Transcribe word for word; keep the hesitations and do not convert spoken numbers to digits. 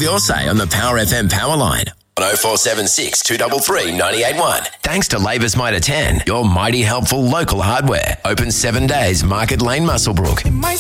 Have your say on the Power F M Power Line on oh four seven six, two three three, nine eight one. Thanks to Labour's Mitre ten, your mighty helpful local hardware. Open seven days, Market Lane, Muswellbrook.